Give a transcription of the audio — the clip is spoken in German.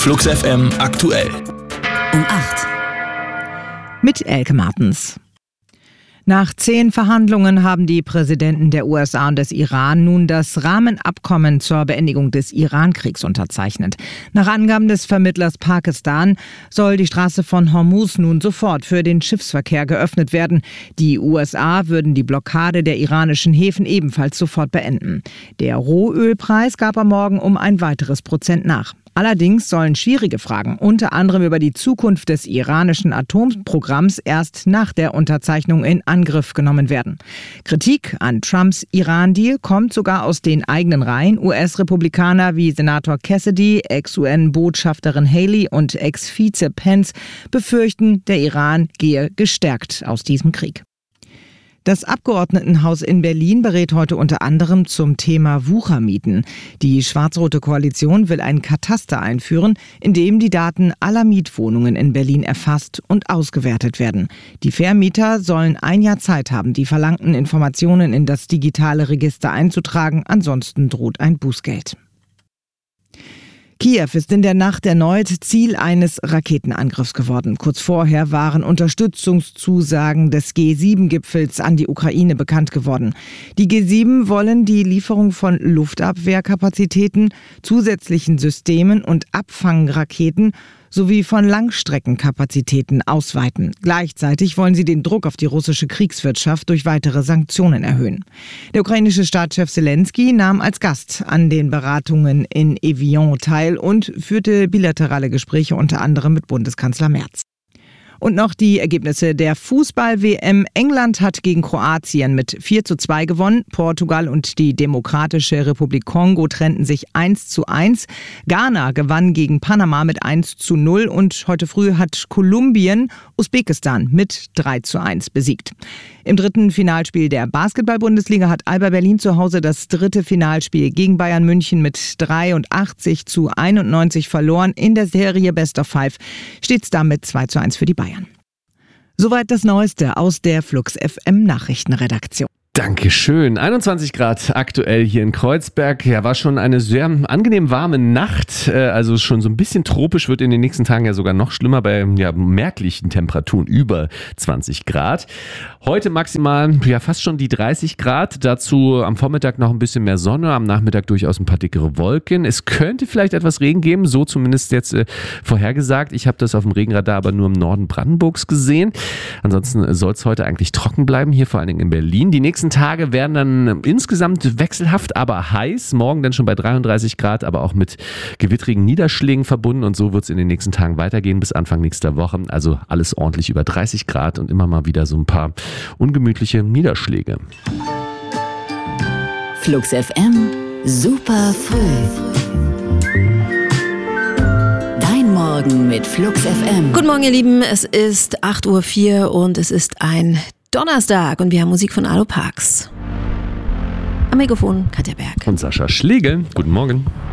Flux FM aktuell. Um 8. Mit Elke Martens. Nach 10 Verhandlungen haben die Präsidenten der USA und des Iran nun das Rahmenabkommen zur Beendigung des Iran-Kriegs unterzeichnet. Nach Angaben des Vermittlers Pakistan soll die Straße von Hormuz nun sofort für den Schiffsverkehr geöffnet werden. Die USA würden die Blockade der iranischen Häfen ebenfalls sofort beenden. Der Rohölpreis gab am Morgen um ein weiteres Prozent nach. Allerdings sollen schwierige Fragen, unter anderem über die Zukunft des iranischen Atomprogramms, erst nach der Unterzeichnung in Angriff genommen werden. Kritik an Trumps Iran-Deal kommt sogar aus den eigenen Reihen. US-Republikaner wie Senator Cassidy, Ex-UN-Botschafterin Haley und Ex-Vize Pence befürchten, der Iran gehe gestärkt aus diesem Krieg. Das Abgeordnetenhaus in Berlin berät heute unter anderem zum Thema Wuchermieten. Die schwarz-rote Koalition will ein Kataster einführen, in dem die Daten aller Mietwohnungen in Berlin erfasst und ausgewertet werden. Die Vermieter sollen ein Jahr Zeit haben, die verlangten Informationen in das digitale Register einzutragen, ansonsten droht ein Bußgeld. Kiew ist in der Nacht erneut Ziel eines Raketenangriffs geworden. Kurz vorher waren Unterstützungszusagen des G7-Gipfels an die Ukraine bekannt geworden. Die G7 wollen die Lieferung von Luftabwehrkapazitäten, zusätzlichen Systemen und Abfangraketen sowie von Langstreckenkapazitäten ausweiten. Gleichzeitig wollen sie den Druck auf die russische Kriegswirtschaft durch weitere Sanktionen erhöhen. Der ukrainische Staatschef Zelensky nahm als Gast an den Beratungen in Evian teil und führte bilaterale Gespräche unter anderem mit Bundeskanzler Merz. Und noch die Ergebnisse der Fußball-WM. England hat gegen Kroatien mit 4:2 gewonnen. Portugal und die Demokratische Republik Kongo trennten sich 1:1. Ghana gewann gegen Panama mit 1:0 und heute früh hat Kolumbien Usbekistan mit 3:1 besiegt. Im dritten Finalspiel der Basketball-Bundesliga hat Alba Berlin zu Hause das dritte Finalspiel gegen Bayern München mit 83:91 verloren. In der Serie Best of Five steht es damit 2:1 für die Bayern. Soweit das Neueste aus der Flux FM Nachrichtenredaktion. Dankeschön. 21 Grad aktuell hier in Kreuzberg. Ja, war schon eine sehr angenehm warme Nacht. Also schon so ein bisschen tropisch, wird in den nächsten Tagen ja sogar noch schlimmer bei merklichen Temperaturen über 20 Grad. Heute maximal fast schon die 30 Grad. Dazu am Vormittag noch ein bisschen mehr Sonne, am Nachmittag durchaus ein paar dickere Wolken. Es könnte vielleicht etwas Regen geben, so zumindest jetzt vorhergesagt. Ich habe das auf dem Regenradar aber nur im Norden Brandenburgs gesehen. Ansonsten soll es heute eigentlich trocken bleiben, hier vor allen Dingen in Berlin. Die nächsten Tage werden dann insgesamt wechselhaft, aber heiß. Morgen dann schon bei 33 Grad, aber auch mit gewittrigen Niederschlägen verbunden. Und so wird es in den nächsten Tagen weitergehen bis Anfang nächster Woche. Also alles ordentlich über 30 Grad und immer mal wieder so ein paar ungemütliche Niederschläge. Flux FM, super früh. Dein Morgen mit Flux FM. Guten Morgen, ihr Lieben. Es ist 8:04 Uhr und es ist ein Donnerstag und wir haben Musik von Alo Parks. Am Mikrofon Katja Berg. Und Sascha Schlegel. Guten Morgen.